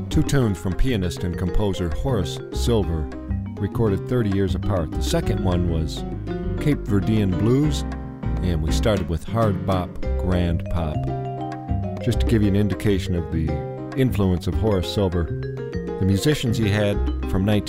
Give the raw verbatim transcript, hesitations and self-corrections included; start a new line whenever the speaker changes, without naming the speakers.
Two tunes from pianist and composer Horace Silver, recorded thirty years apart. The second one was Cape Verdean Blues, and we started with Hard Bop, Grand Pop. Just to give you an indication of the influence of Horace Silver, the musicians he had from nineteen